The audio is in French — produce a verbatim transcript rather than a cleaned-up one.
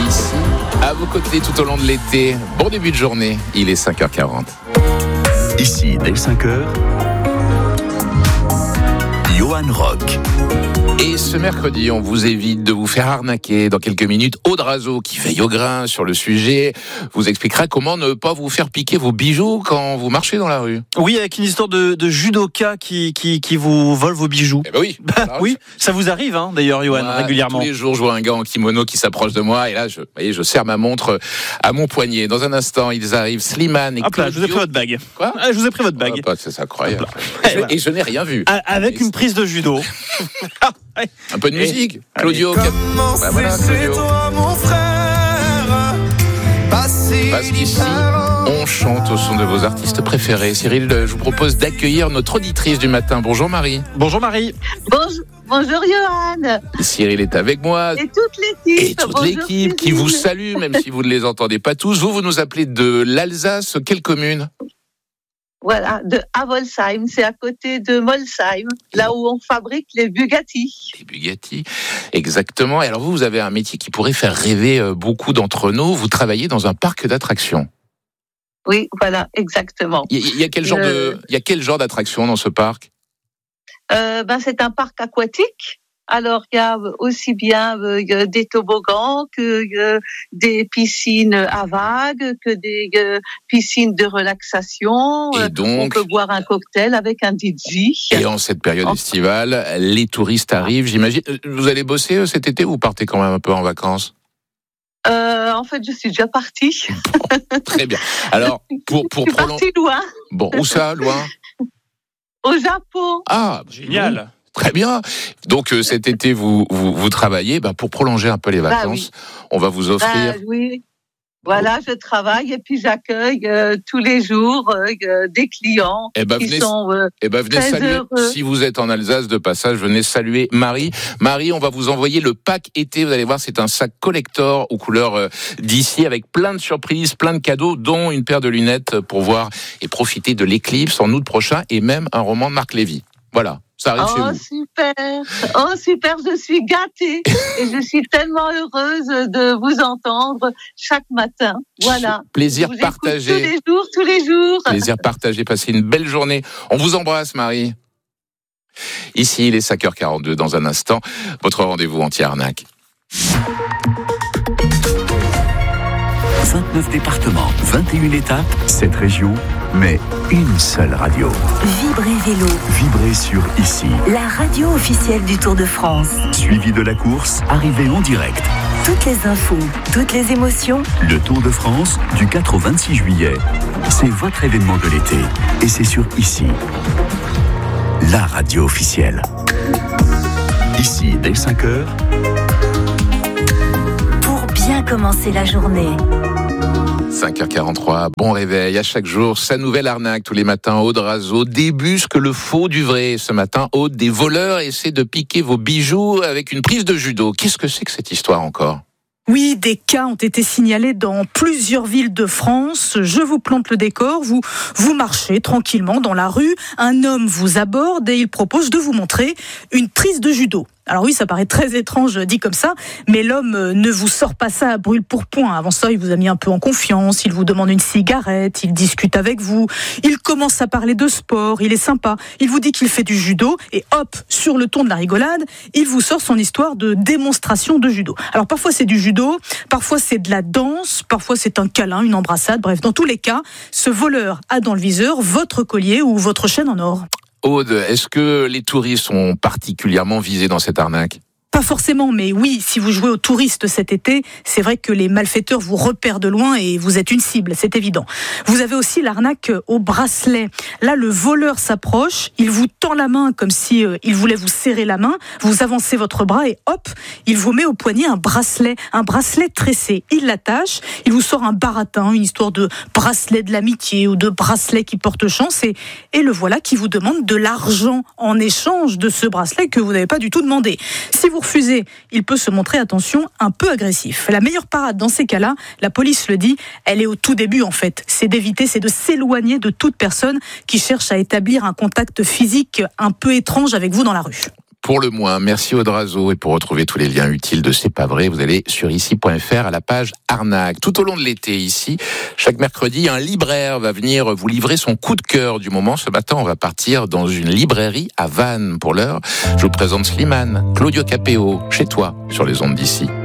ici, à vos côtés tout au long de l'été. Bon début de journée, il est cinq heures quarante. Ici, dès cinq heures, Johan Rock. Et ce mercredi, on vous évite de vous faire arnaquer. Dans quelques minutes, Aude Razeau, qui veille au grain sur le sujet, vous expliquera comment ne pas vous faire piquer vos bijoux quand vous marchez dans la rue. Oui, avec une histoire de, de judoka qui, qui, qui vous vole vos bijoux. Eh ben oui. Bah, oui, ça vous arrive hein, d'ailleurs, Johan, moi, régulièrement. Tous les jours, je vois un gars en kimono qui s'approche de moi et là, je, vous voyez, je serre ma montre à mon poignet. Dans un instant, ils arrivent, Slimane et Hop là, Claudio. je vous ai pris votre bague. Quoi ah, Je vous ai pris votre bague. Ah, pote, c'est incroyable. Et, et, je, et je n'ai rien vu. Avec une prise de judo. Un peu de musique. Et... Claudio. Cap... Bah voilà, Claudio. Toi, mon frère, Parce qu'ici, on chante au son de vos artistes préférés. Cyril, je vous propose d'accueillir notre auditrice du matin. Bonjour Marie. Bonjour Marie. Bonjour, bonjour Johan. Cyril est avec moi. Et toute l'équipe. Et toute bonjour l'équipe qui vous salue, même si vous ne les entendez pas tous. Vous, vous nous appelez de l'Alsace. Quelle commune ? Voilà, de Avolsheim, c'est à côté de Molsheim, là où on fabrique les Bugatti. Les Bugatti, exactement. Et alors vous, vous avez un métier qui pourrait faire rêver beaucoup d'entre nous. Vous travaillez dans un parc d'attractions. Oui, voilà, exactement. Il y, y a quel genre Le... de, il y a quel genre d'attraction dans ce parc ? euh, Ben c'est un parc aquatique. Alors, il y a aussi bien euh, des toboggans que euh, des piscines à vagues, que des euh, piscines de relaxation. Et donc, on peut boire un cocktail avec un D J. Et en cette période estivale, les touristes arrivent, j'imagine. Vous allez bosser cet été ou vous partez quand même un peu en vacances ? Euh, en fait, je suis déjà partie. Bon, très bien. Alors, pour pour je suis prolong... partie loin. Bon, où ça, loin ? Au Japon. Ah, génial. Très bien. Donc euh, cet été, vous, vous, vous travaillez. Ben, pour prolonger un peu les vacances, bah oui. on va vous offrir... Bah, oui. Voilà, je travaille et puis j'accueille euh, tous les jours euh, des clients eh ben, qui venez, sont euh, eh ben, venez très saluer. heureux. Si vous êtes en Alsace de passage, venez saluer Marie. Marie, on va vous envoyer le pack été. Vous allez voir, c'est un sac collector aux couleurs euh, d'ici avec plein de surprises, plein de cadeaux, dont une paire de lunettes pour voir et profiter de l'éclipse en août prochain et même un roman de Marc Lévy. Voilà. Ça arrive oh, chez vous. super! Oh, super! Je suis gâtée et je suis tellement heureuse de vous entendre chaque matin. Voilà. Plaisir je vous partagé. Tous les jours, tous les jours. Plaisir partagé. Passez une belle journée. On vous embrasse, Marie. Ici, il est cinq heures quarante-deux. Dans un instant, votre rendez-vous anti-arnaque. vingt-neuf départements, vingt et une étapes, sept régions, mais une seule radio. Vibrez Vélo. Vibrez sur Ici. La radio officielle du Tour de France. Suivi de la course, arrivée en direct. Toutes les infos, toutes les émotions. Le Tour de France, du quatre au vingt-six juillet. C'est votre événement de l'été. Et c'est sur Ici. La radio officielle. Ici, dès cinq heures. Pour bien commencer la journée. cinq heures quarante-trois, bon réveil, à chaque jour, sa nouvelle arnaque tous les matins. Aude Razeau débusque le faux du vrai. Ce matin, Aude, des voleurs essaient de piquer vos bijoux avec une prise de judo. Qu'est-ce que c'est que cette histoire encore ? Oui, des cas ont été signalés dans plusieurs villes de France. Je vous plante le décor. Vous, vous marchez tranquillement dans la rue. Un homme vous aborde et il propose de vous montrer une prise de judo. Alors oui, ça paraît très étrange dit comme ça, mais l'homme ne vous sort pas ça à brûle pour point. Avant ça, il vous a mis un peu en confiance, il vous demande une cigarette, il discute avec vous, il commence à parler de sport, il est sympa, il vous dit qu'il fait du judo, et hop, sur le ton de la rigolade, il vous sort son histoire de démonstration de judo. Alors parfois c'est du judo, parfois c'est de la danse, parfois c'est un câlin, une embrassade, bref, dans tous les cas, ce voleur a dans le viseur votre collier ou votre chaîne en or. Aude, est-ce que les touristes sont particulièrement visés dans cette arnaque ? Pas forcément, mais oui, si vous jouez aux touristes cet été, c'est vrai que les malfaiteurs vous repèrent de loin et vous êtes une cible, c'est évident. Vous avez aussi l'arnaque au bracelet. Là, le voleur s'approche, il vous tend la main comme si euh, il voulait vous serrer la main, vous avancez votre bras et hop, il vous met au poignet un bracelet, un bracelet tressé. Il l'attache, il vous sort un baratin, une histoire de bracelet de l'amitié ou de bracelet qui porte chance et, et le voilà qui vous demande de l'argent en échange de ce bracelet que vous n'avez pas du tout demandé. Si vous refusez, il peut se montrer, attention, un peu agressif. La meilleure parade dans ces cas-là, la police le dit, elle est au tout début en fait. C'est d'éviter, c'est de s'éloigner de toute personne qui cherche à établir un contact physique un peu étrange avec vous dans la rue. Pour le moins, merci Audrazo. Et pour retrouver tous les liens utiles de C'est pas vrai, vous allez sur ici point f r à la page arnaque. Tout au long de l'été ici, chaque mercredi, un libraire va venir vous livrer son coup de cœur du moment. Ce matin, on va partir dans une librairie à Vannes. Pour l'heure, je vous présente Slimane, Claudio Capéo, chez toi, sur les ondes d'ici.